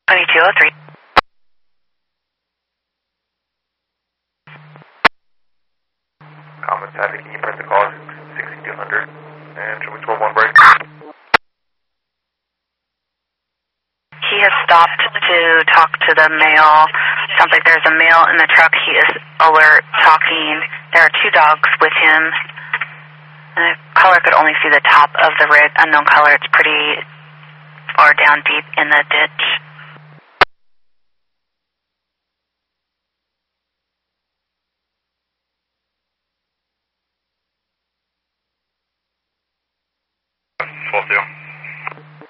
2203. Common traffic, can you press the call 6200 and show me 121 break? He has stopped to talk to the male. Sounds like there's a male in the truck. He is alert, talking. There are two dogs with him. And the caller could only see the top of the rig. Unknown caller, it's pretty far down deep in the ditch. Full 2.